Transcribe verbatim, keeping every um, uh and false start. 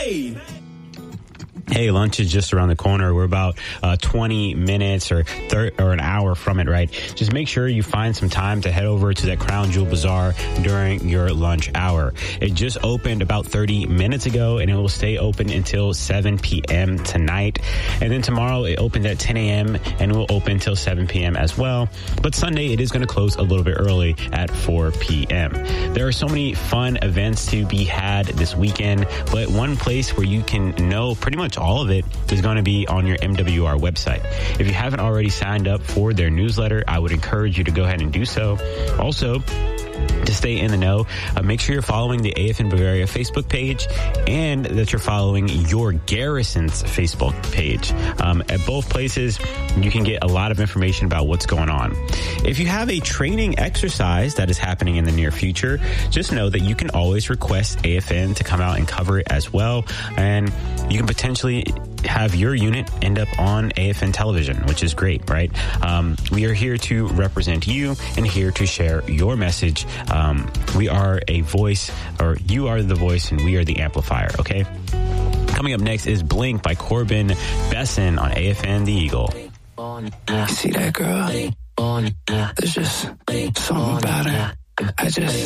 Hey! Hey, lunch is just around the corner. We're about uh, twenty minutes or thir- or an hour from it, right? Just make sure you find some time to head over to that Crown Jewel Bazaar during your lunch hour. It just opened about thirty minutes ago, and it will stay open until seven p.m. tonight. And then tomorrow it opens at ten a.m. and will open until seven p.m. as well. But Sunday it is going to close a little bit early at four p.m. There are so many fun events to be had this weekend, but one place where you can know pretty much all of it is going to be on your M W R website. If you haven't already signed up for their newsletter, I would encourage you to go ahead and do so. Also, to stay in the know, uh, make sure you're following the A F N Bavaria Facebook page and that you're following your Garrison's Facebook page. Um, at both places, you can get a lot of information about what's going on. If you have a training exercise that is happening in the near future, just know that you can always request A F N to come out and cover it as well. And you can potentially have your unit end up on A F N television, which is great, right? Um, we are here to represent you and here to share your message. Um, we are a voice, or you are the voice and we are the amplifier, okay? Coming up next is Blink by Corbin Besson on A F N The Eagle. See that girl? There's just something about her. I just